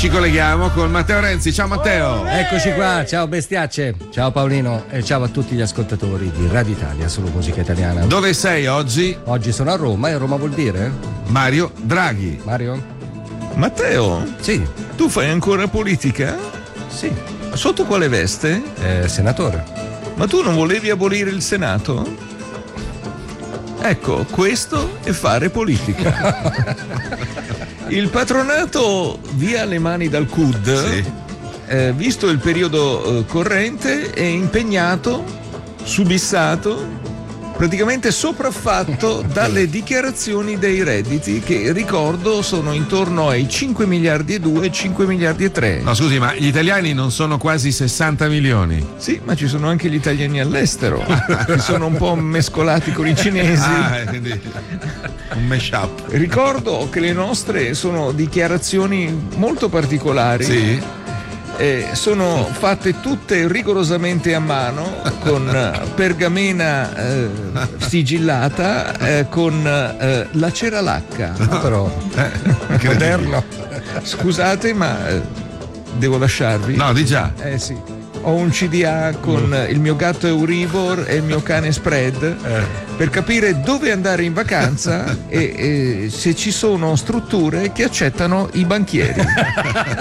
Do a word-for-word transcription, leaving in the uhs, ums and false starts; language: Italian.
ci colleghiamo con Matteo Renzi. Ciao Matteo. Eccoci qua, ciao bestiacce, ciao Paolino e ciao a tutti gli ascoltatori di Radio Italia, solo musica italiana. Dove sei oggi? Oggi sono a Roma e Roma vuol dire? Mario Draghi. Mario? Matteo? Sì. Tu fai ancora politica? Sì. Sotto quale veste? Eh, senatore. Ma tu non volevi abolire il Senato? Ecco, questo è fare politica. Il patronato via le mani dal C U D, Sì. eh, visto il periodo eh, corrente, è impegnato, subissato, praticamente sopraffatto dalle dichiarazioni dei redditi che, ricordo, sono intorno ai cinque miliardi e due e cinque miliardi e tre. No, scusi, ma gli italiani non sono quasi sessanta milioni? Sì, ma ci sono anche gli italiani all'estero che sono un po' mescolati con i cinesi. Ah, eh, quindi un mashup. Ricordo che le nostre sono dichiarazioni molto particolari. Sì. Eh, sono fatte tutte rigorosamente a mano con eh, pergamena eh, sigillata eh, con eh, la cera lacca. No, però Eh, moderno. Scusate, ma eh, devo lasciarvi. No, di già. Eh sì. Ho un C D A con il mio gatto Euribor e il mio cane Spread Eh. per capire dove andare in vacanza e, e se ci sono strutture che accettano i banchieri.